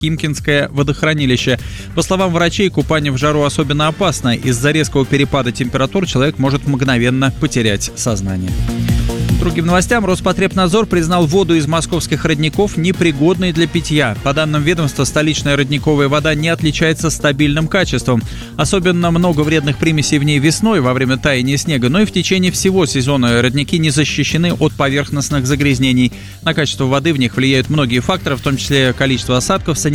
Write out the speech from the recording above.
Химкинское водохранилище. По словам врачей, купание в жару особенно опасно. Из-за резкого перепада температур человек может мгновенно потерять сознание. Другим новостям, Роспотребнадзор признал воду из московских родников непригодной для питья. По данным ведомства, столичная родниковая вода не отличается стабильным качеством. Особенно много вредных примесей в ней весной, во время таяния снега, но и в течение всего сезона родники не защищены от поверхностных загрязнений. На качество воды в них влияют многие факторы, в том числе количество осадков,